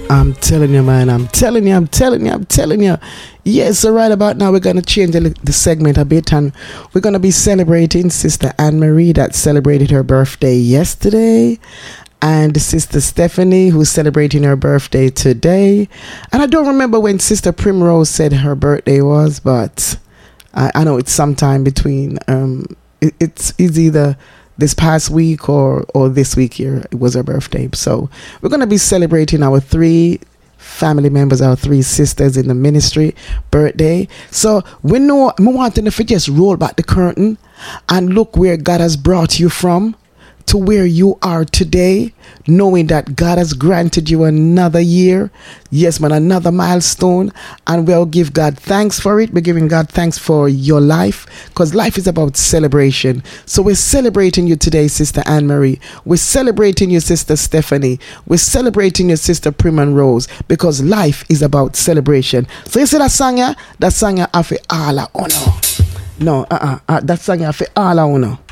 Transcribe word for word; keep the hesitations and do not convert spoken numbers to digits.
I'm telling you, man. I'm telling you. I'm telling you. I'm telling you. Yes, so right about now, we're going to change the, the segment a bit, and we're going to be celebrating Sister Anne-Marie that celebrated her birthday yesterday, and Sister Stephanie, who's celebrating her birthday today. And I don't remember when Sister Primrose said her birthday was, but I, I know it's sometime between, um, it, it's, it's either this past week or or this week here. It was her birthday. So we're going to be celebrating our three family members, our three sisters in the ministry birthday. So we know, we want to just roll back the curtain and look where God has brought you from to where you are today, knowing that God has granted you another year. Yes, man, another milestone. And we'll give God thanks for it. We're giving God thanks for your life, because life is about celebration. So we're celebrating you today, Sister Anne-Marie. We're celebrating you, Sister Stephanie. We're celebrating your Sister Primrose, because life is about celebration. So you see that song, yeah? That song, yeah, I feel all I honor. No, uh-uh, uh, that song, yeah, I feel all I honor.